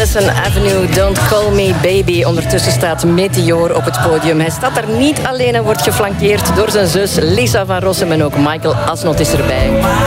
Madison Avenue, Don't Call Me Baby. Ondertussen staat Meteor op het podium. Hij staat daar niet alleen en wordt geflankeerd door zijn zus Lisa van Rossum en ook Michael Asnot is erbij.